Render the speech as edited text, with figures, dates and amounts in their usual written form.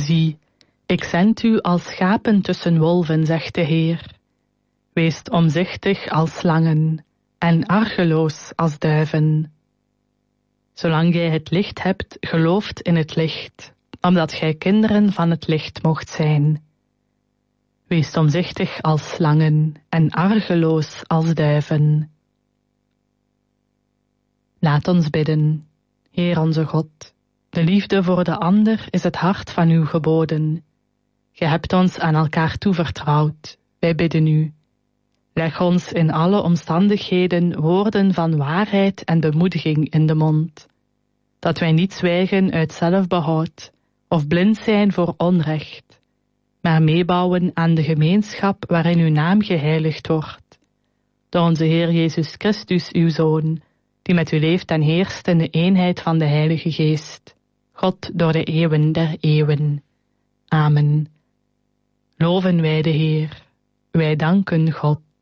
Zie, ik zend u als schapen tussen wolven, zegt de Heer. Wees omzichtig als slangen en argeloos als duiven. Zolang gij het licht hebt, gelooft in het licht, omdat gij kinderen van het licht mocht zijn. Wees omzichtig als slangen en argeloos als duiven. Laat ons bidden. Heer onze God, de liefde voor de ander is het hart van uw geboden. Gij hebt ons aan elkaar toevertrouwd. Wij bidden u. Leg ons in alle omstandigheden woorden van waarheid en bemoediging in de mond. Dat wij niet zwijgen uit zelfbehoud of blind zijn voor onrecht, maar meebouwen aan de gemeenschap waarin uw naam geheiligd wordt. Door onze Heer Jezus Christus, uw Zoon, die met u leeft en heerst in de eenheid van de Heilige Geest, God door de eeuwen der eeuwen. Amen. Loven wij de Heer, wij danken God.